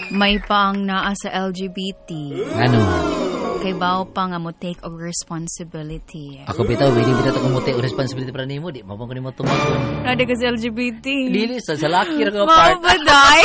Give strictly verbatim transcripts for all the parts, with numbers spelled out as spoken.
May pang naa sa L G B T. Ano? Kay bao pa nga mo take og responsibility. Ako bitaw, hindi bitaw ko mo take og responsibility para nimo, di mabang ko nimo tumagon. Nada kasi L G B T. Dili sa salaki ra ka part. Mabaday.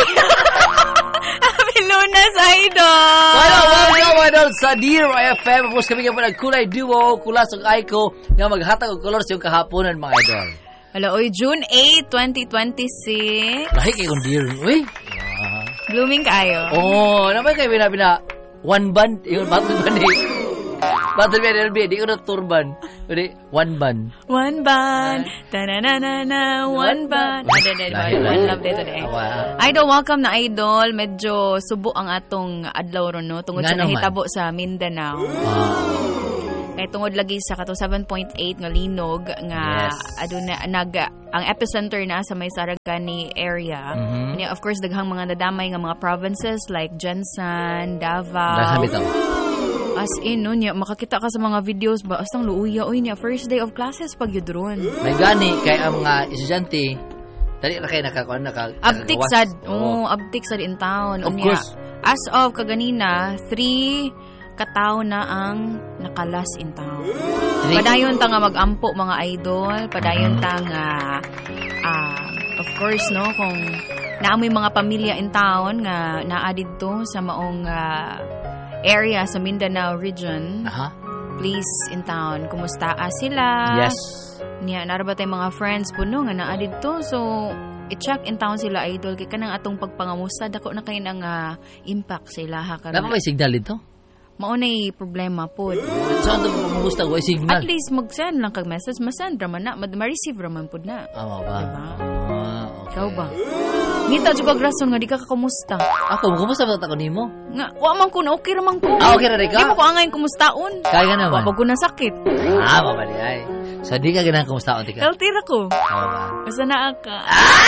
Lunas Idol. Hello, welcome idol sa Dear F M. Tapos kami nga po nagkulay duo, kulas og Aiko nga maghatag og color sa yung kahaponan mga idol. Hello, oy June eighth, twenty twenty-six. Lahi kay kong Dear. Uy. Blooming kayo. Oh, naman kayo bina-bina one band, yung battle band eh. Battle band L B, di ko na turban. Hindi, one band. One band. Ta-na-na-na-na, one band. Ada na, one love dito na eh. Idol, welcome na Idol. Medyo subo ang atong adlaw ron, no? Tungod sa nahitabo sa Mindanao. Kaya tungod lagi sa kato seven point eight nga linog nga yes. aduna nag ang epicenter na sa may Saragani area. Mm-hmm. And of course daghang mga nadamay nga mga provinces like Jensan, Davao. As in no niya makakita ka sa mga videos ba astang luuya oy niya first day of classes pag yudron. May gani kay ang mga estudyante dali ra kay nakakuan naka abtik sad. Oh, abtik sad in town. Of Unya, course. As of kaganina three katao na ang nakalas in town. Padayon ta nga mag-ampo mga idol, padayon ta nga uh, of course no kung naamoy mga pamilya in town nga naa didto sa maong uh, area sa Mindanao region. Aha. Please in town, kumusta sila? Yes. Niya naraba tay mga friends puno nga naa didto so i-check in town sila idol kay kanang atong pagpangamusta dako na kay nang uh, impact sa ilaha karon. Dapat may signal dito. Maunay problema po. Saan ito mamusta ko? Signal? At least mag-send lang kag message. Masend raman na. Ma-receive raman po na. Oo ba? Diba? Ah, okay. Ikaw ba? Ngita dyan kag rason nga di ka kakamusta. Ako, kumusta ba ako nimo? Nga, wa man ko na okay raman ko. Ah, okay na rin ka? Di mo ko angayin kumustaon. Kaya ka naman. Wapag ko na sakit. Ah, mabali ay. So, di ka ganang kumustaon, di ka? Kaltira ko. Oo ba? Basta naa ka.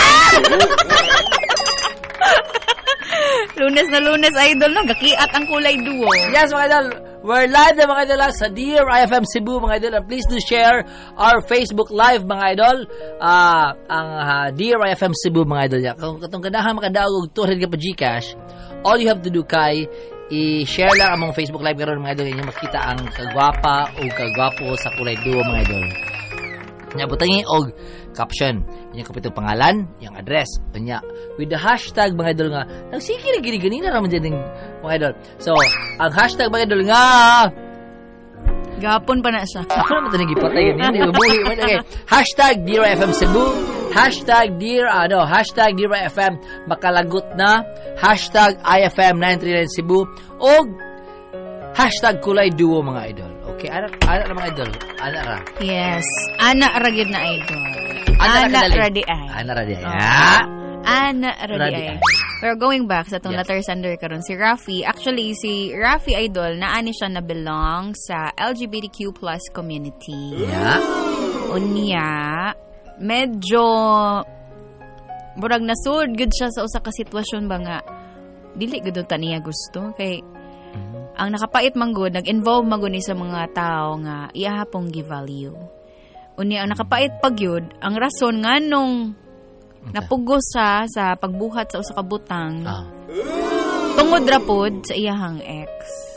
Lunes na lunes, idol, no? Gakiat ang kulay duo. Yes, mga idol. We're live na mga idol sa Dear I F M Cebu, mga idol. And please do share our Facebook Live, mga idol. Uh, ang uh, Dear I F M Cebu, mga idol. Kung katong ganahan makadaog two hundred ka pa Gcash, all you have to do kay i-share lang among Facebook Live karon mga idol. Inyo makita ang kagwapa o kagwapo sa kulay duo, mga idol. Nyabutangi og caption. Yung kapitong pangalan, yung address. Kanya, with the hashtag, mga idol nga, nagsige na gini-ganina naman dyan yung mga idol. So, ang hashtag, mga idol nga, gapon pa na siya. ako naman ito nagipatay yun. Hindi, mabuhi. Okay. Hashtag Dear F M Cebu. Hashtag Dear, ano, hashtag Dear F M Makalagot na. Hashtag I F M nine three nine Cebu. O, hashtag Kulay Duo, mga idol. Okay, anak, anak na mga idol. Anak ra. Yes. Anak ra gyud na idol. Anak ra di ay. Anak ra di ay. Ah. Anak ra di ay. We're going back sa itong yes. letter sender karon si Rafi. Actually, si Rafi idol, naani siya na belong sa L G B T Q plus community. Yeah. Unya, medyo murag nasud gud siya sa usa ka sitwasyon ba nga dili gud ta niya gusto kay ang nakapait manggod, nag-involve manggod ni sa mga tao nga iahapong gi-value. Unya, ang nakapait pagyud, ang rason nga nung okay. napugos siya sa pagbuhat sa usa ka butang, ah. tungod ra pod sa iyahang ex.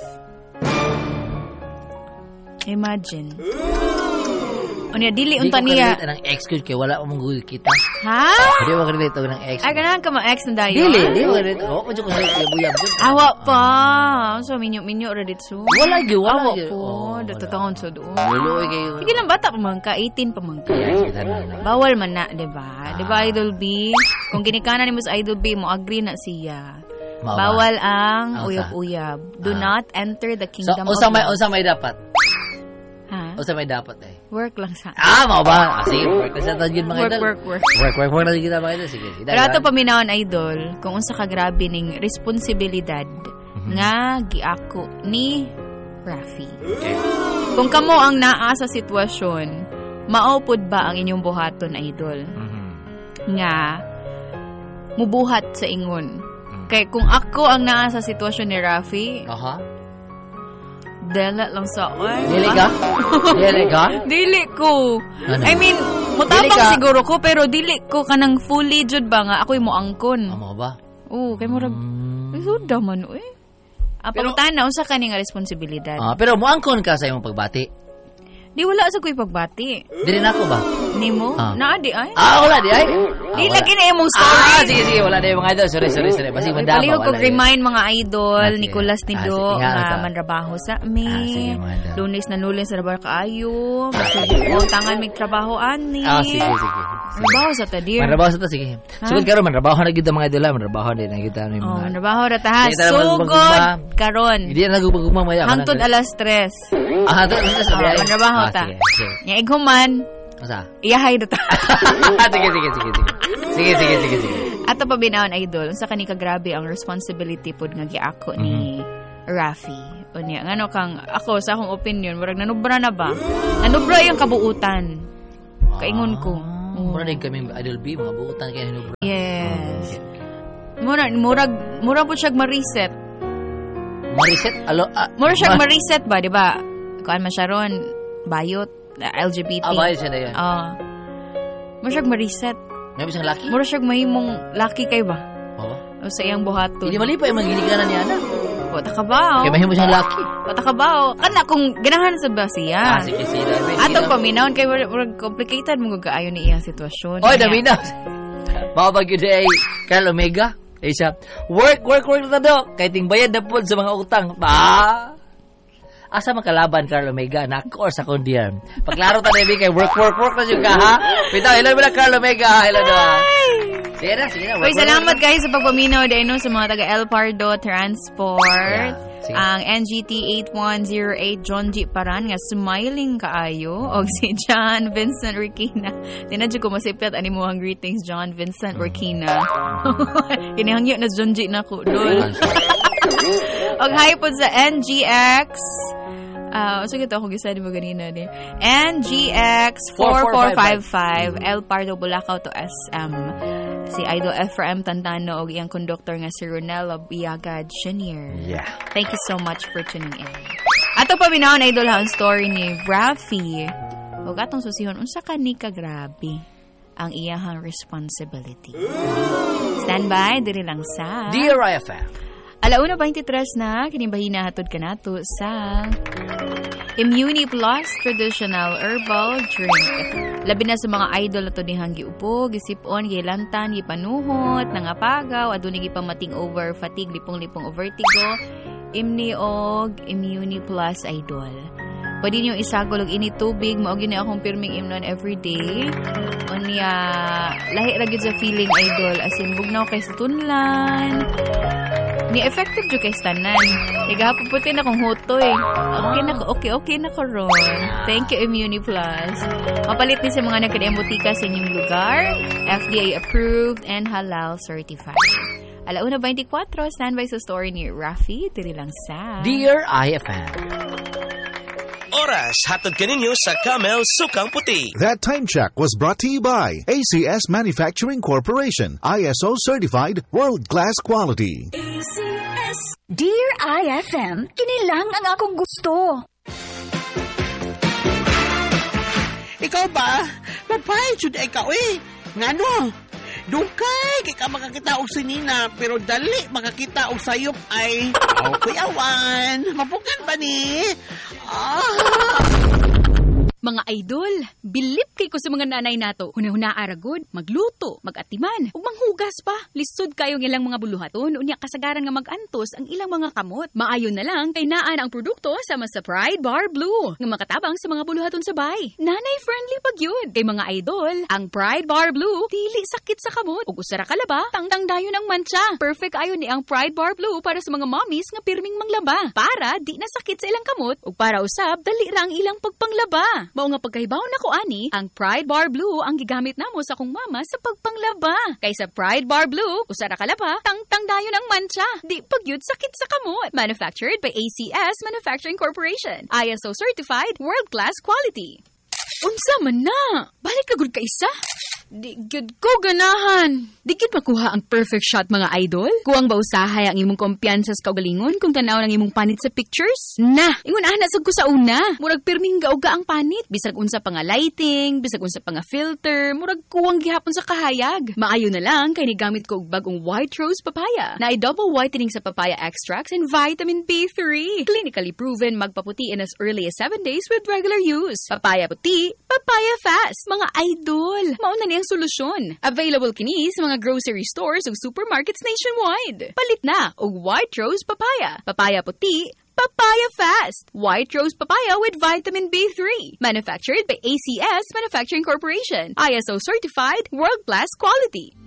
Imagine. Unya, dili unta niya. Di ko ka ex ko kay wala mo mong kita. Ha? Di mo ka-relate ng ex. Ay, ganahan ka ma-ex na dayo? Dili, di mo ka-relate. Oo, kung ko sa buyab. Awa pa. So, minyo-minyo ra dito. Wala gyud, wala gyud. Awa po. Datatahon sa doon. Luloy kayo. Sige lang, bata pa man ka. eighteen pa man ka. Bawal man na, diba? Diba, Idol B? Kung ginikanan ni mo sa Idol B, mo agree na siya. Bawal ang uyab-uyab. Do not enter the kingdom of God. So, usa may dapat? Ha? O sa may dapat eh? Work lang sa... Ah, mga ba? Ah, sige, work na sa tagin mga work, idol. Work, work, work. Work, work na kita mga idol. Sige, sige. Pero ito paminahon, idol, kung unsa ka grabe ning responsibilidad mm-hmm. nga giako ni Rafi. Okay. Kung kamo ang naa sa sitwasyon, maupod ba ang inyong buhaton, idol? Mm-hmm. Nga, mubuhat sa ingon. Mm-hmm. Kaya kung ako ang naa sa sitwasyon ni Rafi, aha. Uh-huh. Dela lang sa oy. Dili ka? Dili ka? Dili ko. Ano? I mean, mutabang siguro ko pero dili ko kanang fully jud ba nga ako'y mo angkon. Amo ba? Oo, kay murag mm. Isuda man, eh. Ah, pangutan na, unsa ka nga responsibilidad. Ah, pero muangkon ka sa imong pagbati. Di wala sa kuy pagbati. Dili na ako ba? Nimo? Ah. Naa di ay. Ah, wala di ay. Di Ah, lagi na imong story. Ah, sige, sige. Wala na yung mga idol. Sorry, sorry, sorry. Basi mandama. Palihog ko remind mga idol, Ah, sige. Nicolas Nido, Ah, sige. nga Ah, manrabaho sa Ah, sige, mi. mga idol. Lunes na lunes sa rabar kaayo. Masubong tangan mig trabaho ani. Ah, sige, sige. Trabaho sa tadir. Manrabaho sa to, sige. Sugod karon manrabaho na gyud ang mga idol. Manrabaho din na gyud ang Oh, mga. manrabaho ra ta ha. Hindi tayo Sugod magugma. karon. Hindi na nagugugma maya. Hangtod alas tres. Ah, hangtod alas tres. Ah, manrabaho ta. Sige, sige. Nya ighuman. Asa? Iyahay na ta. Sige, sige, sige, sige. Sige, sige, sige, sige. Ato pa binaon idol, unsa kani ka grabe ang responsibility pod nga giako ni Rafi. Unya ngano kang ako sa akong opinion, murag nanubra na ba? Nanubra yung kabuutan. Kaingon ko. Ah, mura din kami idol B, mga buutan kay hinubra. Yes. Murag murag murag po siya ma-reset. Ma-reset alo. Ah, Murag siya ma- ma-reset ba, di ba? Kuan man siya ron, bayot, L G B T. Ah, bayot siya na yun. Ah. Murag siya ma-reset. May bisang laki? Murag siya mahimong lucky kay ba? Oo. O sa iyang buhaton. Hindi malipay yung magigiliganan niya na. Wata ka ba? Kaya mahimo siyang laki. Wata ka ba? Kana kung ganahan sa ba siya? Ah, sige, sige. Ato paminawon kay murag complicated mo gaayo ni iyang sitwasyon. Oy, Kanya- dami na. Mabag yun ay Carl Omega. Eh siya, work, work, work na do. Kahit ting bayad na po sa mga utang. Ba? Asa makalaban, Carl Omega? Nako or sa kondiyan. Paglaro ta na kay work, work, work na siya ka, ha? Pitaw, hello mo na, Carl Omega. Hello do. Sige na, sige na. Uy, salamat guys sa pagpaminaw din no, sa mga taga El Pardo Transport. Yeah, sige. Ang N G T eight one zero eight John G. Paran nga smiling kaayo og si John Vincent Requina. Dinadyo ko masipyat ani mo ang greetings John Vincent Requina. Kinihangyo na John G nako lol. Og hi po sa N G X. Ah, uh, so gito ako gisali mo ganina ni. N G X four four five five El Pardo Bulacau to S M. Si Idol Ephraim Tantano og iyang conductor nga si Ronelo Biagad Junior Yeah. Thank you so much for tuning in. Ato pa binawon idol ha ang story ni Rafi. Og atong susihon unsa ka ni ka grabe ang iyahang responsibility. Stand by diri lang sa Dear I F M. Alauna twenty-three na kinibahina hatod kanato sa Immuni Plus Traditional Herbal Drink. Labi na sa mga idol na to dihang giupo, gisipon, gilantan, gipanuhot, nangapagaw, adunay gipamating over fatigue, lipong-lipong o vertigo, imni og Immuni Plus idol. Pwede niyo isagol og ini tubig, mao gyud akong pirming imnon everyday. Unya lahi ra gyud sa feeling idol as in bugnaw kay sa tunlan. Ni effective jud kay tanan. Igapo puti na kong hutoy. Okay na ko, okay, okay na ko ron. Thank you Immuni Plus. Mapalit ni sa mga nagkadembotika sa inyong lugar, F D A approved and halal certified. Alauna twenty-four, standby sa story ni Rafi, diri lang sa Dear I F M. Oras, hatod kaninyo sa Camel Sukang Puti. That time check was brought to you by A C S Manufacturing Corporation, I S O certified, world-class quality. A C S. Dear I F M, kini lang ang akong gusto. Ikaw ba? Papay, jud ay ka, eh. Ngano? Dungkay, kay ka makakita og sinina, pero dali makakita og sayop ay... Okay, awan. Mapukan ba ni? Ah... Mga idol, bilip kay ko sa mga nanay nato. Hunahuna aragod, magluto, magatiman, ug manghugas pa. Lisod kayo ng ilang mga buluhaton, unya kasagaran nga magantos ang ilang mga kamot. Maayon na lang kay naan ang produkto sama sa Pride Bar Blue, nga makatabang sa mga buluhaton sa bay. Nanay-friendly pag yun. Kay mga idol, ang Pride Bar Blue, dili sakit sa kamot. Ug usara kalaba, tangtang dayon ang mancha. Perfect ayon ni ang Pride Bar Blue para sa mga mommies nga pirming manglaba. Para di na sakit sa ilang kamot, ug para usab, dali ra ang ilang pagpanglaba. Mao nga pagkahibaw na ko ani, ang Pride Bar Blue ang gigamit namo sa akong mama sa pagpanglaba. Kay sa Pride Bar Blue, usara kalaba, tangtang dayon ang mancha. Di pagyud sakit sa kamot. Manufactured by A C S Manufacturing Corporation. I S O certified, world-class quality. Unsa man na? Balik ka gud ka isa? Di gud ko ganahan. Di gid makuha ang perfect shot mga idol? Kuwang ba usahay ang imong kumpiyansa sa kaugalingon kung tanaw ng imong panit sa pictures? Na, ingon ana sad ko sa una. Murag pirming gauga ang panit. Bisag unsa pa nga lighting, bisag unsa pa nga filter, murag kuwang gihapon sa kahayag. Maayo na lang kay ni gamit ko og bagong white rose papaya. Na double whitening sa papaya extracts and vitamin B three. Clinically proven magpaputi in as early as seven days with regular use. Papaya puti, papaya fast. Mga idol, mauna ni ang solusyon. Available kini sa mga grocery stores ug supermarkets nationwide. Palit na og white rose papaya. Papaya puti, papaya fast. White rose papaya with vitamin B three. Manufactured by A C S Manufacturing Corporation. I S O certified, world-class quality.